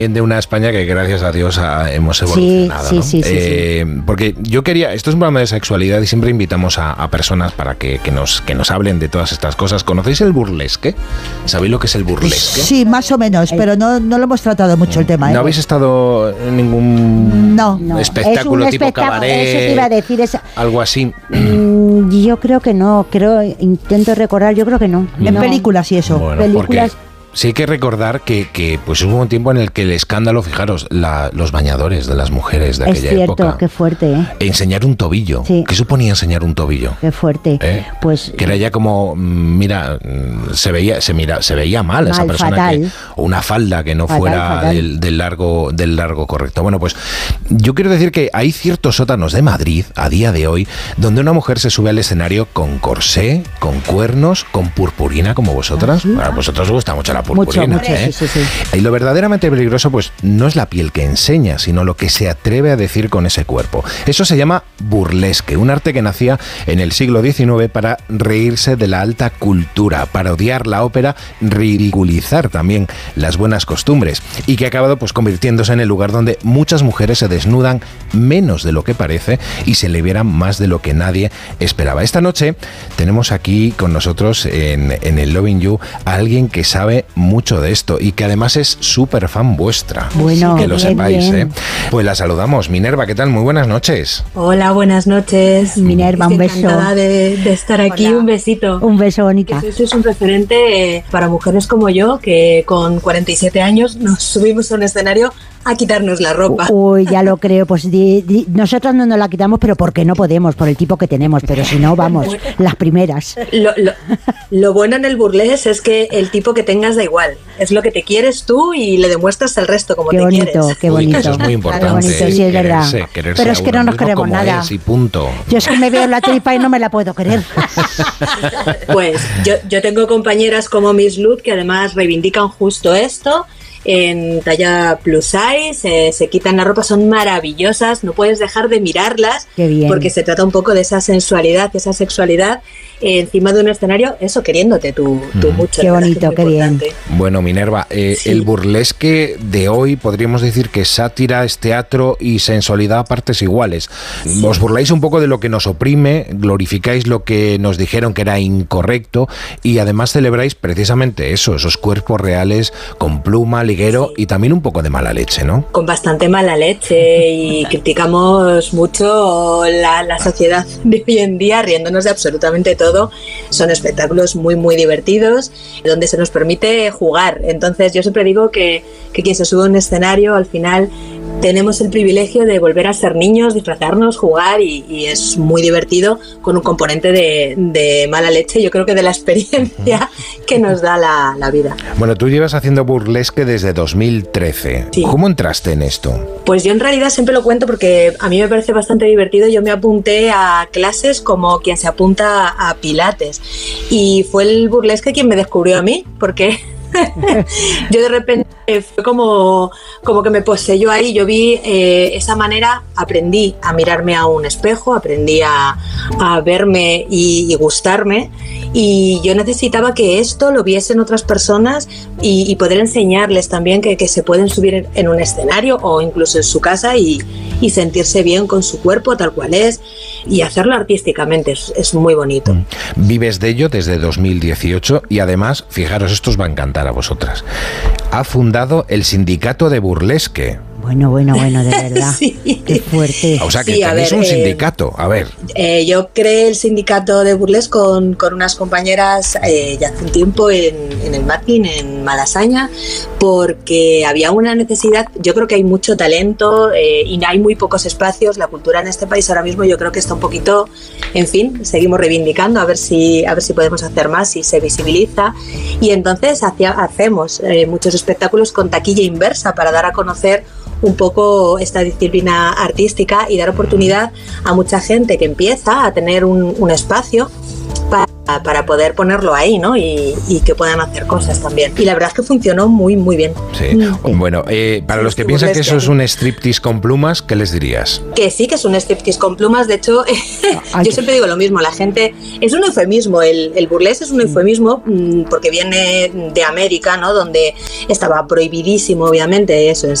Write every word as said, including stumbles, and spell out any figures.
de una España que gracias a Dios ha, hemos evolucionado, sí, ¿no? sí, sí, eh, sí, sí. Porque yo quería, esto es un programa de sexualidad y siempre invitamos a, a personas para que, que, nos, que nos hablen de todas estas cosas. ¿Conocéis el burlesque? ¿Sabéis lo que es el burlesque? Sí, más o menos, pero no, no lo hemos tratado mucho el tema, ¿eh? ¿No habéis estado en ningún no, no. espectáculo Es un tipo espectáculo, cabaret? eso te iba a decir. Es, algo así. Mm, yo creo que no, creo, intento recordar, yo creo que no. En no. películas y eso. Bueno, películas. porque sí hay que recordar que, que pues hubo un tiempo en el que el escándalo, fijaros, la, los bañadores de las mujeres de Es aquella cierto, época. qué fuerte, ¿eh? Enseñar un tobillo. Sí. ¿Qué suponía enseñar un tobillo? Qué fuerte. ¿Eh? Pues que era ya como, mira, se veía, se mira, se veía mal, mal, esa persona fatal. que, o una falda que no Fatal, fuera fatal. Del, del largo, del largo correcto. Bueno, pues yo quiero decir que hay ciertos sótanos de Madrid a día de hoy donde una mujer se sube al escenario con corsé, con cuernos, con purpurina como vosotras. ¿Ah, sí? A vosotros os gusta mucho la purpurina. Mucho, mucho, ¿eh? sí, sí, sí. Y lo verdaderamente peligroso pues no es la piel que enseña, sino lo que se atreve a decir con ese cuerpo. Eso se llama burlesque, un arte que nacía en el siglo diecinueve para reírse de la alta cultura, parodiar la ópera, ridiculizar también las buenas costumbres y que ha acabado pues convirtiéndose en el lugar donde muchas mujeres se desnudan menos de lo que parece y se liberan más de lo que nadie esperaba. Esta noche tenemos aquí con nosotros en, en el Loving You a alguien que sabe mucho de esto y que además es súper fan vuestra. Bueno, que lo bien, sepáis, bien. ¿eh? Pues la saludamos. Minerva, ¿qué tal? Muy buenas noches. Hola, buenas noches. Minerva, un Estoy beso. encantada de, de estar aquí. Hola. Un besito. Un beso, bonita. Que sois un referente eh, para mujeres como yo, que con cuarenta y siete años nos subimos a un escenario a quitarnos la ropa. Uy, ya lo creo. Pues di, di, nosotras no nos la quitamos, pero porque no podemos, por el tipo que tenemos. Pero si no, vamos, las primeras. Lo, lo, lo bueno en el burlesque es que el tipo que tengas da igual. Es lo que te quieres tú y le demuestras al resto como Qué te bonito, quieres. qué Uy, bonito. que eso es muy importante. Qué bonito, sí, es verdad. Quererse, quererse Pero es a que uno no nos mismo queremos como nada. es y punto. Yo es que me veo la tripa y no me la puedo querer. Pues yo, yo tengo compañeras como Miss Luz que además reivindican justo esto. En talla plus size, eh, se quitan la ropa, son maravillosas, no puedes dejar de mirarlas. Qué bien. Porque se trata un poco de esa sensualidad, esa sexualidad eh, encima de un escenario, eso queriéndote tú, tú Mm. mucho. Qué la verdad bonito, que es qué muy bien. importante. Bueno, Minerva, eh, Sí. el burlesque de hoy podríamos decir que es sátira, es teatro y sensualidad a partes iguales. Sí. Os burláis un poco de lo que nos oprime, glorificáis lo que nos dijeron que era incorrecto y además celebráis precisamente eso, esos cuerpos reales con pluma, liguero y también un poco de mala leche, ¿no? Con bastante mala leche y criticamos mucho la, la sociedad de hoy en día, riéndonos de absolutamente todo. Son espectáculos muy muy divertidos donde se nos permite jugar. Entonces yo siempre digo que, que quien se sube a un escenario al final tenemos el privilegio de volver a ser niños, disfrazarnos, jugar y, y es muy divertido con un componente de, de mala leche, yo creo que de la experiencia que nos da la, la vida. Bueno, tú llevas haciendo burlesque desde dos mil trece. Sí. ¿Cómo entraste en esto? Pues yo en realidad siempre lo cuento porque a mí me parece bastante divertido. Yo me apunté a clases como quien se apunta a pilates y fue el burlesque quien me descubrió a mí porque yo de repente fue como, como que me poseyó ahí. Yo vi eh, esa manera, aprendí a mirarme a un espejo, aprendí a, a verme y, y gustarme y yo necesitaba que esto lo viesen otras personas y, y poder enseñarles también que, que se pueden subir en, en un escenario o incluso en su casa y, y sentirse bien con su cuerpo tal cual es y hacerlo artísticamente, es, es muy bonito. Vives de ello desde dos mil dieciocho y además, fijaros, esto os va a encantar a vosotras. Ha fundado el Sindicato de Burlesque. Bueno, bueno, bueno, de verdad. Sí. Qué fuerte. O sea que Sí, a tenéis ver, un eh, sindicato. A ver. Eh, yo creé el sindicato de burlesque con, con unas compañeras eh, ya hace un tiempo en, en el Martín, en Malasaña, porque había una necesidad. Yo creo que hay mucho talento eh, y hay muy pocos espacios. La cultura en este país ahora mismo yo creo que está un poquito, en fin, seguimos reivindicando a ver si, a ver si podemos hacer más y se visibiliza. Y entonces hacia, hacemos eh, muchos espectáculos con taquilla inversa para dar a conocer un poco esta disciplina artística y dar oportunidad a mucha gente que empieza a tener un, un espacio para para poder ponerlo ahí, ¿no? Y, y que puedan hacer cosas también. Y la verdad es que funcionó muy, muy bien. Sí. Bueno, eh, para los que piensan que eso es un striptease con plumas, ¿qué les dirías? Que sí, que es un striptease con plumas. De hecho, yo siempre digo lo mismo. La gente... Es un eufemismo. El, el burlesque es un eufemismo porque viene de América, ¿no? Donde estaba prohibidísimo, obviamente, eso,